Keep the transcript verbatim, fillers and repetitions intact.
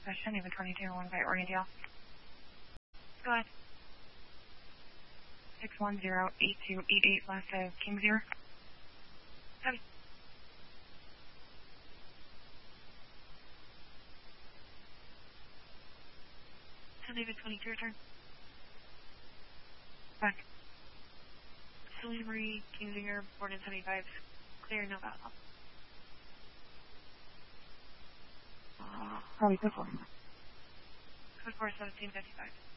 Question, even twenty-two oh one by Oriental. Go ahead. six one zero eight two eight eight, last of King Zero. Copy. David twenty-two, return. Back. Celine Marie, King Zero, board in seventy-five. Clear, no battle. Probably this one. Code four seventeen fifty-five.